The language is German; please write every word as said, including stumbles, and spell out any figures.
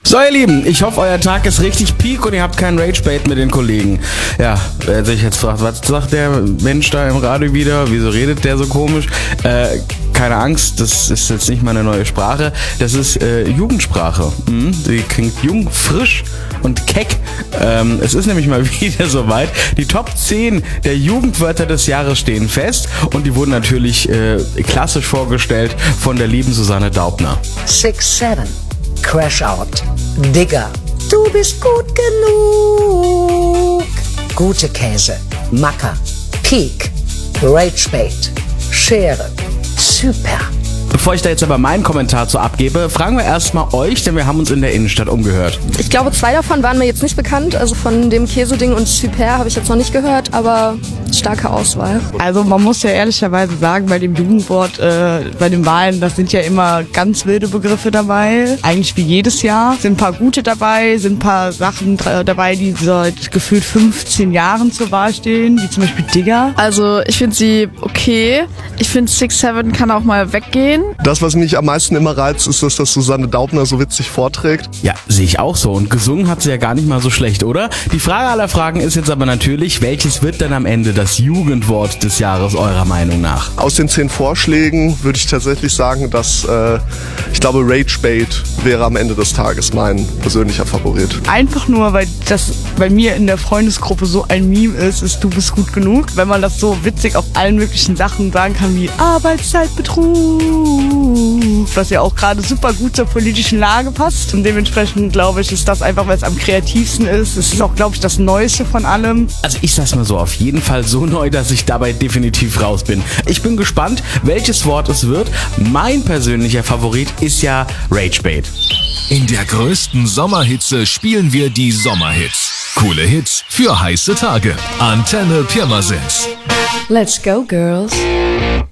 So ihr Lieben, ich hoffe euer Tag ist richtig peak und ihr habt keinen Rage-Bait mit den Kollegen. Ja, wer sich jetzt fragt, was sagt der Mensch da im Radio wieder, wieso redet der so komisch? Äh, keine Angst, das ist jetzt nicht meine neue Sprache, das ist äh, Jugendsprache. Mhm, die klingt jung, frisch und keck. Ähm, es ist nämlich mal wieder soweit. Die Top zehn der Jugendwörter des Jahres stehen fest und die wurden natürlich äh, klassisch vorgestellt von der lieben Susanne Daubner. six seven. Crash Out. Digger. Du bist gut genug. Gute Käse. Macker. Peak. Ragebait. Schere. Super. Bevor ich da jetzt aber meinen Kommentar zu abgebe, fragen wir erstmal euch, denn wir haben uns in der Innenstadt umgehört. Ich glaube, zwei davon waren mir jetzt nicht bekannt. Also von dem Käseding und Super habe ich jetzt noch nicht gehört, aber starke Auswahl. Also man muss ja ehrlicherweise sagen, bei dem Jugendwort, äh, bei den Wahlen, das sind ja immer ganz wilde Begriffe dabei. Eigentlich wie jedes Jahr. Sind ein paar gute dabei, sind ein paar Sachen dabei, die seit gefühlt fünfzehn Jahren zur Wahl stehen, wie zum Beispiel Digger. Also ich finde sie okay. Ich finde six seven kann auch mal weggehen. Das, was mich am meisten immer reizt, ist, dass das Susanne Daubner so witzig vorträgt. Ja, sehe ich auch so. Und gesungen hat sie ja gar nicht mal so schlecht, oder? Die Frage aller Fragen ist jetzt aber natürlich, welches wird denn am Ende das Jugendwort des Jahres eurer Meinung nach? Aus den zehn Vorschlägen würde ich tatsächlich sagen, dass äh, ich glaube, Ragebait wäre am Ende des Tages mein persönlicher Favorit. Einfach nur, weil das bei mir in der Freundesgruppe so ein Meme ist, ist du bist gut genug. Wenn man das so witzig auf allen möglichen Sachen sagen kann wie Arbeitszeitbetrug, was ja auch gerade super gut zur politischen Lage passt. Und dementsprechend, glaube ich, ist das einfach, weil es am kreativsten ist. Es ist auch, glaube ich, das Neueste von allem. Also ich sag's mal so, auf jeden Fall so neu, dass ich dabei definitiv raus bin. Ich bin gespannt, welches Wort es wird. Mein persönlicher Favorit ist ja Ragebait. In der größten Sommerhitze spielen wir die Sommerhits. Coole Hits für heiße Tage. Antenne Pirmasens. Let's go, girls.